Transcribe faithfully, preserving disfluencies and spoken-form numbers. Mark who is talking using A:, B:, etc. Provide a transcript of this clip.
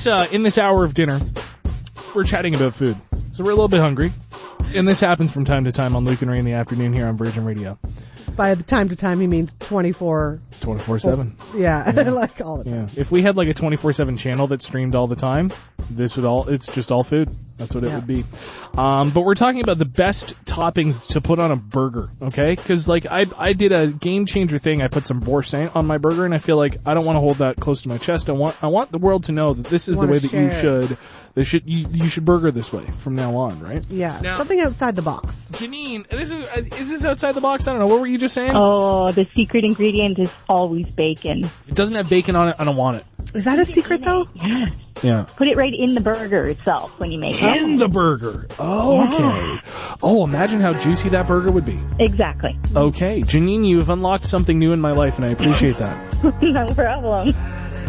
A: this uh, in this hour of dinner, we're chatting about food. So we're a little bit hungry. And this happens from time to time on Luke and Ray in the afternoon here on Virgin Radio.
B: By the time to time, he means twenty-four.
A: twenty-four seven.
B: Yeah,
A: yeah.
B: like all the time.
A: Yeah. If we had like a twenty-four seven channel that streamed all the time, this would all, it's just all food. That's what it
B: yeah.
A: would be. Um, but we're talking about the best toppings to put on a burger, okay? Because like I I did a game changer thing. I put some boursin on my burger, and I feel like I don't want to hold that close to my chest. I want I want the world to know that this is the way that
B: share.
A: you should. They should you, you should burger this way from now on, right?
B: Yeah,
A: now,
B: something outside the box.
A: Janine, this is is this outside the box? I don't know. What were you just saying?
C: Oh, the secret ingredient is always bacon.
A: If it doesn't have bacon on it, I don't want it.
B: Is that a secret though?
C: Yes.
A: Yeah.
C: Put it right in the burger itself when you make it.
A: In the burger. Oh, okay.
C: Yeah.
A: Oh, imagine how juicy that burger would be.
C: Exactly.
A: Okay. Janine, you've unlocked something new in my life, and I appreciate that.
C: No problem.